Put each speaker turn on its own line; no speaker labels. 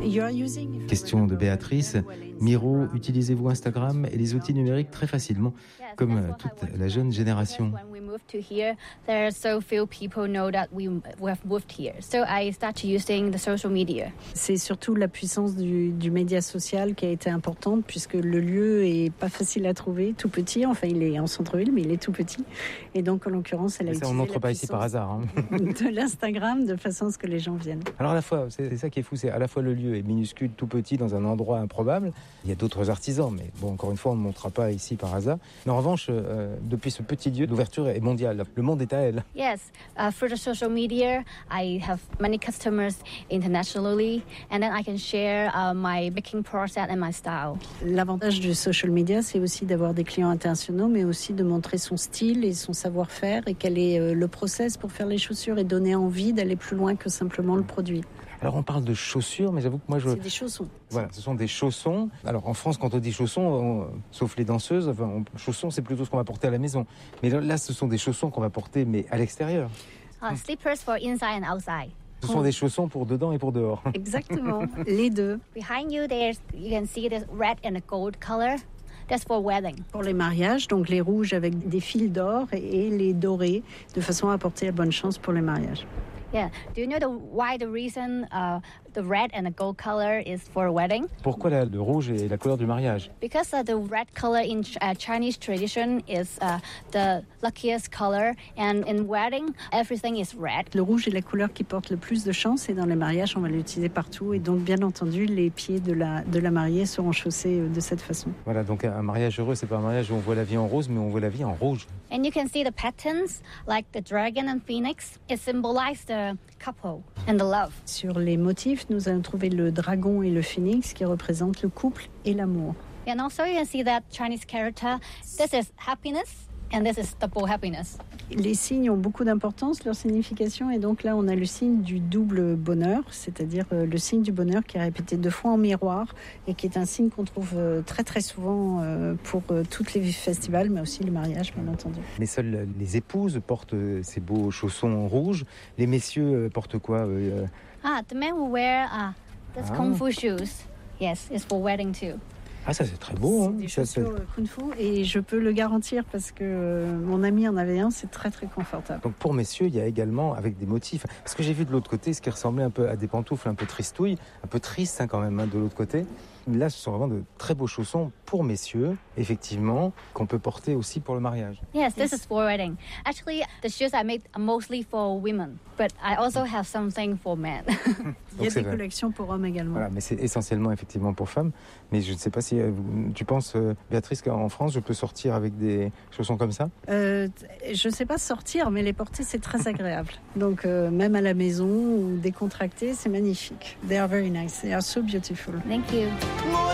Question de Béatrice. Miro, utilisez-vous Instagram et les outils numériques très facilement, comme toute la jeune génération?
C'est surtout la puissance du média social qui a été importante, puisque le lieu est pas facile à trouver, tout petit. Enfin, il est en centre-ville, mais il est tout petit. Et donc, en l'occurrence, elle a utilisé
on n'entre
la
pas ici par hasard.
de l'Instagram de façon à ce que les gens viennent.
Alors à la fois, c'est ça qui est fou, c'est à la fois le lieu est minuscule, tout petit, dans un endroit improbable. Il y a d'autres artisans, mais bon, encore une fois, on ne montrera pas ici par hasard. Mais en revanche, depuis ce petit lieu, l'ouverture est mondiale. Le monde est à elle.
Yes, through the social media, I have many customers internationally, and then I can share my baking process and my style.
L'avantage du social media, c'est aussi d'avoir des clients internationaux, mais aussi de montrer son style et son savoir-faire et quel est le process pour faire les chaussures et donner envie d'aller plus loin que simplement le produit.
Alors on parle de chaussures, mais j'avoue que moi
C'est des chaussons.
Voilà, ce sont des chaussons. Alors en France, quand on dit chaussons, sauf les danseuses, chaussons c'est plutôt ce qu'on va porter à la maison. Mais là, ce sont des chaussons qu'on va porter, mais à l'extérieur.
Slippers for inside and outside.
Ce sont des chaussons pour dedans et pour dehors.
Exactement, les deux.
Behind you, you can see the red and the gold color. That's for wedding.
Pour les mariages, donc les rouges avec des fils d'or et les dorés, de façon à apporter la bonne chance pour les mariages.
Yeah. Do you know why the reason the red and the gold color is for a wedding?
Pourquoi le rouge est la couleur du mariage?
Because the red color in Chinese tradition is the luckiest color, and in wedding everything is red.
Le rouge est la couleur qui porte le plus de chance, et dans les mariages on va l'utiliser partout, et donc bien entendu les pieds de la mariée seront chaussés de cette façon.
Voilà, donc un mariage heureux, c'est pas un mariage où on voit la vie en rose, mais on voit la vie en rouge.
And you can see the patterns like the dragon and phoenix. It symbolizes the couple and the love.
Sur les motifs, nous allons trouver le dragon et le phénix qui représentent le couple et l'amour.
And also you can see that Chinese character. This is happiness and this is double happiness.
Les signes ont beaucoup d'importance, leur signification, et donc là on a le signe du double bonheur, c'est-à-dire le signe du bonheur qui est répété 2 fois en miroir et qui est un signe qu'on trouve très très souvent pour tous les festivals, mais aussi les mariages bien entendu.
Mais seules les épouses portent ces beaux chaussons rouges, les messieurs portent quoi?
The men will wear the kung fu shoes. Yes, it's for wedding too.
Ah, ça c'est très beau.
C'est des chaussures Kung Fu, et je peux le garantir parce que mon ami en avait un, c'est très très confortable.
Donc pour messieurs, il y a également avec des motifs. Parce que j'ai vu de l'autre côté ce qui ressemblait un peu à des pantoufles un peu tristouilles, un peu tristes quand même de l'autre côté. Là, ce sont vraiment de très beaux chaussons pour messieurs, effectivement, qu'on peut porter aussi pour le mariage.
Yes, this is for wedding. Actually, the shoes I make are mostly for women, but I also have something for men.
Il y a des collections pour hommes également.
Voilà, mais c'est essentiellement effectivement pour femmes. Mais je ne sais pas si tu penses, Béatrice, qu'en France, je peux sortir avec des chaussons comme ça?
Je ne sais pas sortir, mais les porter, c'est très agréable. Donc, même à la maison ou décontracté, c'est magnifique. They are very nice. They are so beautiful.
Thank you.